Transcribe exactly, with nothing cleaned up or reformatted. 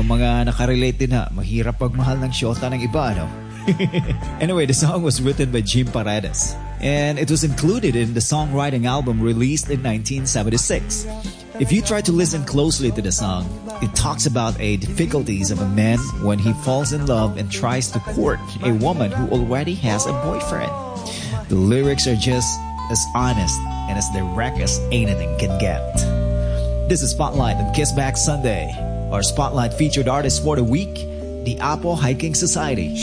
Kung mga nakarelate din ha, mahirap pagmahal ng syota ng iba, no? Anyway, the song was written by Jim Paredes, and it was included in the songwriting album released in nineteen seventy-six. If you try to listen closely to the song, it talks about the difficulties of a man when he falls in love and tries to court a woman who already has a boyfriend. The lyrics are just as honest and as direct as anything can get. This is Spotlight on Kiss Back Sunday. Our Spotlight featured artist for the week, the Apo Hiking Society.